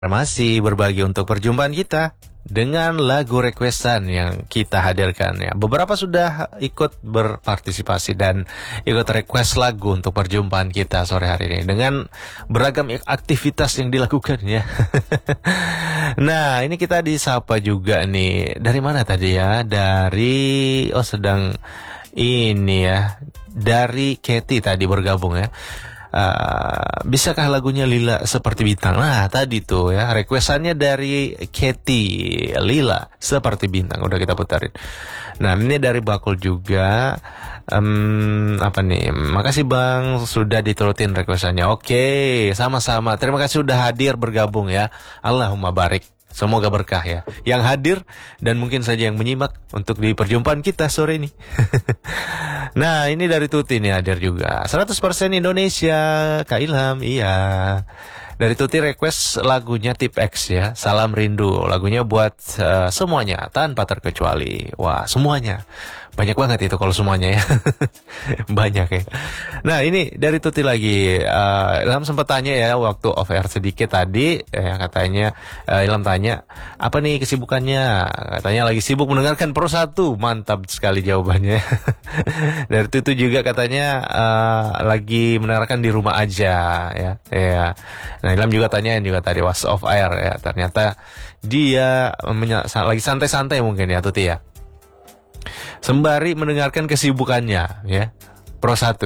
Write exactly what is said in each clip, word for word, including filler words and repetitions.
Masih berbagi untuk perjumpaan kita dengan lagu requestan yang kita hadirkan ya. Beberapa sudah ikut berpartisipasi dan ikut request lagu untuk perjumpaan kita sore hari ini dengan beragam aktivitas yang dilakukan ya. Nah, ini kita disapa juga nih. Dari mana tadi ya? Dari oh sedang ini ya. Dari Katy tadi bergabung ya. Uh, bisakah lagunya Lila seperti bintang? Nah tadi tuh ya requestannya dari Katy, Lila seperti bintang udah kita putarin. Nah ini dari Bakul juga. um, Apa nih? Makasih bang sudah diturutin requestannya. Oke sama-sama, terima kasih sudah hadir bergabung ya. Allahumma barik. Semoga berkah ya yang hadir dan mungkin saja yang menyimak untuk di perjumpaan kita sore ini. Nah ini dari Tuti nih hadir juga seratus persen Indonesia Kak Ilham. Iya, dari Tuti request lagunya Tip X ya, Salam Rindu. Lagunya buat uh, semuanya tanpa terkecuali. Wah semuanya, banyak banget itu kalau semuanya ya. Banyak ya. Nah ini dari Tuti lagi. uh, Ilham sempat tanya ya waktu off air sedikit tadi ya, katanya uh, Ilham tanya apa nih kesibukannya. Katanya lagi sibuk mendengarkan Pro satu. Mantap sekali jawabannya. Dari Tuti juga katanya uh, lagi mendengarkan di rumah aja ya. Ya. Nah Ilham juga tanyain juga tadi was off air ya. Ternyata dia menya- lagi santai-santai mungkin ya Tuti ya, sembari mendengarkan kesibukannya ya Pro satu.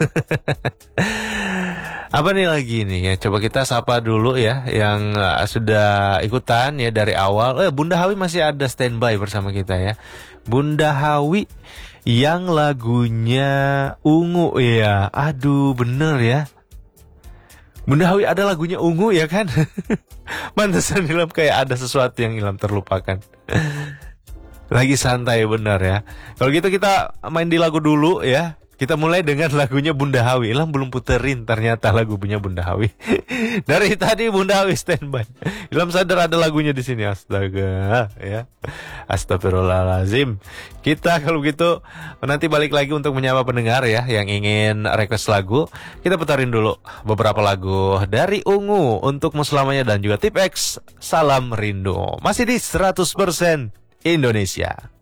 Apa nih lagi nih ya, coba kita sapa dulu ya yang uh, sudah ikutan ya dari awal. Eh Bunda Hawi masih ada standby bersama kita ya. Bunda Hawi yang lagunya Ungu ya. Aduh bener ya, Bunda Hawi ada lagunya Ungu ya kan. Mantesan Ilham kayak ada sesuatu yang Ilham terlupakan. Lagi santai benar ya. Kalau gitu kita main di lagu dulu ya. Kita mulai dengan lagunya Bunda Hawi. Ilham belum puterin ternyata lagu punya Bunda Hawi. Dari tadi Bunda Hawi standby. Ilham sadar ada lagunya di sini. Astaga ya. Astagfirullahalazim. Kita kalau gitu nanti balik lagi untuk menyapa pendengar ya yang ingin request lagu. Kita putarin dulu beberapa lagu dari Ungu untukmu selamanya dan juga Tip X Salam Rindu. Masih di seratus persen Indonesia.